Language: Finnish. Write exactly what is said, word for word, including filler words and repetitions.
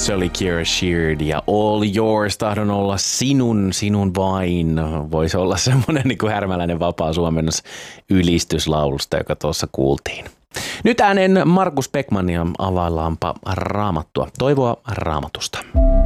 Tässä oli Kira Sheard ja All Yours, tahdon olla sinun, sinun vain. Voisi olla semmoinen niin kuin härmäläinen vapaa suomennos ylistyslaulusta, joka tuossa kuultiin. Nyt äänen Markus Beckmann ja availlaanpa Raamattua. Toivoa Raamatusta.